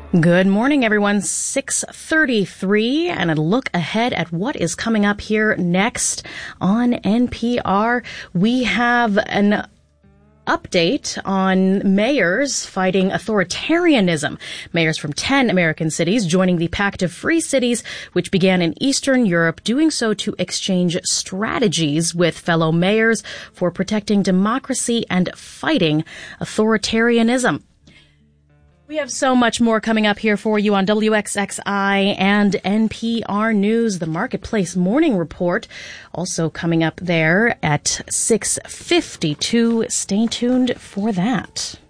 Good morning, everyone. 6:33, and a look ahead at what is coming up here next on NPR. We have an update on mayors fighting authoritarianism. Mayors from 10 American cities joining the Pact of Free Cities, which began in Eastern Europe, doing so to exchange strategies with fellow mayors for protecting democracy and fighting authoritarianism. We have so much more coming up here for you on WXXI and NPR News, the Marketplace Morning Report, also coming up there at 6:52. Stay tuned for that.